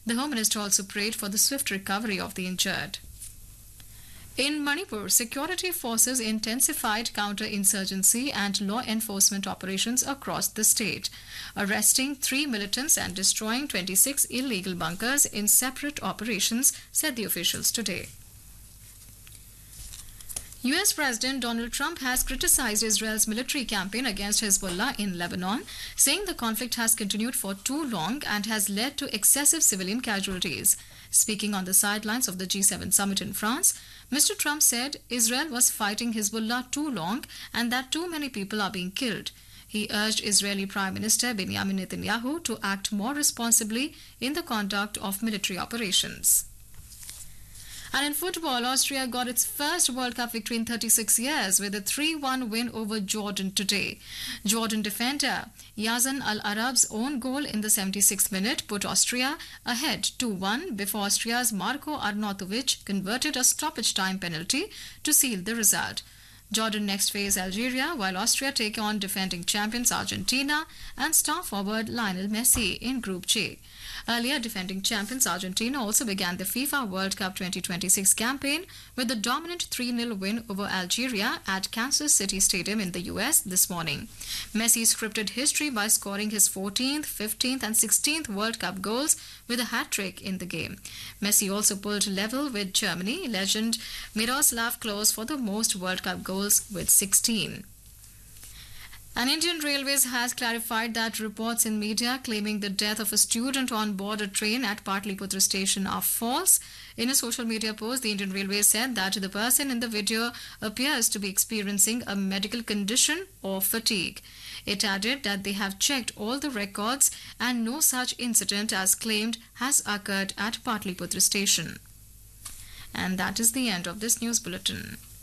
The Home Minister also prayed for the swift recovery of the injured. In Manipur, security forces intensified counter-insurgency and law enforcement operations across the state, arresting 3 militants and destroying 26 illegal bunkers in separate operations, said the officials today. US President Donald Trump has criticized Israel's military campaign against Hezbollah in Lebanon, saying the conflict has continued for too long and has led to excessive civilian casualties. Speaking on the sidelines of the G7 summit in France, Mr. Trump said Israel was fighting Hezbollah too long and that too many people are being killed. He urged Israeli Prime Minister Benjamin Netanyahu to act more responsibly in the conduct of military operations. And in football, Austria got its first World Cup victory in 36 years with a 3-1 win over Jordan today. Jordan defender Yazan Al-Arab's own goal in the 76th minute put Austria ahead 2-1 before Austria's Marko Arnautovic converted a stoppage time penalty to seal the result. Jordan next face Algeria, while Austria take on defending champions Argentina and star forward Lionel Messi in Group J. Earlier, defending champions Argentina also began the FIFA World Cup 2026 campaign with a dominant 3-0 win over Algeria at Kansas City Stadium in the US this morning. Messi scripted history by scoring his 14th, 15th and 16th World Cup goals with a hat-trick in the game. Messi also pulled level with Germany legend Miroslav Klose for the most World Cup goals with 16. And Indian Railways has clarified that reports in media claiming the death of a student on board a train at Patliputra station are false. In a social media post, the Indian Railways said that the person in the video appears to be experiencing a medical condition or fatigue. It added that they have checked all the records and no such incident as claimed has occurred at Patliputra station. And that is the end of this news bulletin.